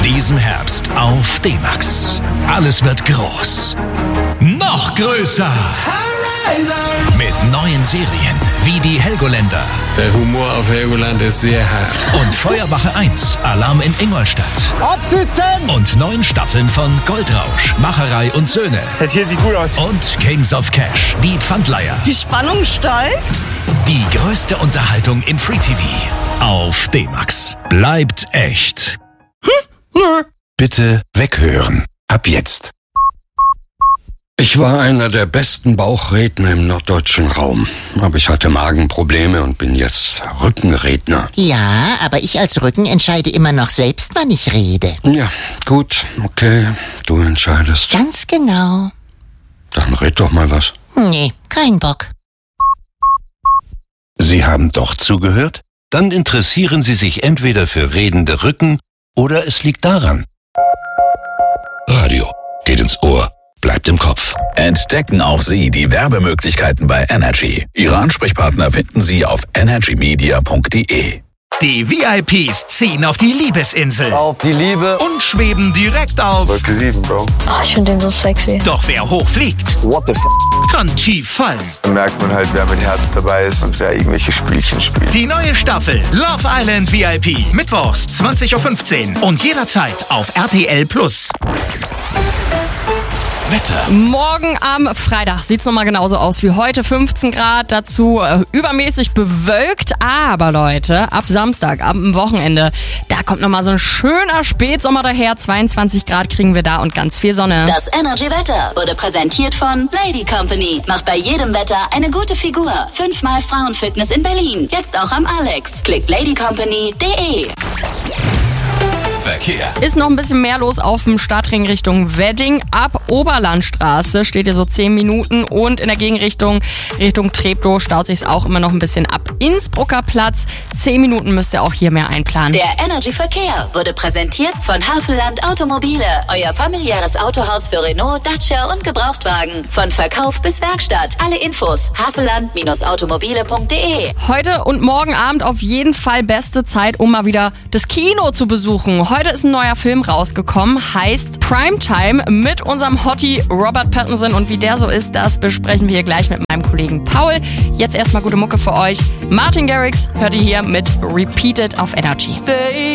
Diesen Herbst auf D-Max. Alles wird groß. Noch größer. Mit neuen Serien wie die Helgoländer. Der Humor auf Helgoland ist sehr hart. Und Feuerwache 1, Alarm in Ingolstadt. Absitzen! Und 9 Staffeln von Goldrausch, Macherei und Söhne. Das hier sieht gut aus. Und Kings of Cash, die Pfandleiher. Die Spannung steigt. Die größte Unterhaltung im Free TV. Auf D-Max. Bleibt echt. Nö. Bitte weghören. Ab jetzt. Ich war einer der besten Bauchredner im norddeutschen Raum. Aber ich hatte Magenprobleme und bin jetzt Rückenredner. Ja, aber ich als Rücken entscheide immer noch selbst, wann ich rede. Ja, gut, okay, du entscheidest. Ganz genau. Dann red doch mal was. Nee, kein Bock. Sie haben doch zugehört? Dann interessieren Sie sich entweder für redende Rücken oder es liegt daran. Radio geht ins Ohr, bleibt im Kopf. Entdecken auch Sie die Werbemöglichkeiten bei Energy. Ihre Ansprechpartner finden Sie auf energymedia.de. Die VIPs ziehen auf die Liebesinsel. Auf die Liebe. Und schweben direkt auf. Wolke 7, Bro. Ich finde den so sexy. Doch wer hoch fliegt, What the f***? kann tief fallen. Da merkt man halt, wer mit Herz dabei ist und wer irgendwelche Spielchen spielt. Die neue Staffel Love Island VIP. Mittwochs 20.15 Uhr und jederzeit auf RTL+. Wetter. Morgen am Freitag sieht es nochmal genauso aus wie heute. 15 Grad, dazu übermäßig bewölkt. Aber Leute, ab Samstag, ab dem Wochenende, da kommt nochmal so ein schöner Spätsommer daher. 22 Grad kriegen wir da und ganz viel Sonne. Das Energy-Wetter wurde präsentiert von Lady Company. Macht bei jedem Wetter eine gute Figur. 5-mal Frauenfitness in Berlin. Jetzt auch am Alex. Klickt ladycompany.de. Verkehr. Ist noch ein bisschen mehr los auf dem Stadtring Richtung Wedding. Ab Oberlandstraße steht ihr so 10 Minuten und in der Gegenrichtung Richtung Treptow staut sich's auch immer noch ein bisschen ab. Innsbrucker Platz, 10 Minuten müsst ihr auch hier mehr einplanen. Der Energy-Verkehr wurde präsentiert von Havelland Automobile. Euer familiäres Autohaus für Renault, Dacia und Gebrauchtwagen. Von Verkauf bis Werkstatt. Alle Infos havelland-automobile.de. Heute und morgen Abend auf jeden Fall beste Zeit, um mal wieder das Kino zu besuchen. Heute ist ein neuer Film rausgekommen, heißt Primetime mit unserem Hottie Robert Pattinson. Und wie der so ist, das besprechen wir hier gleich mit meinem Kollegen Paul. Jetzt erstmal gute Mucke für euch. Martin Garrix hört ihr hier mit Repeated auf Energy.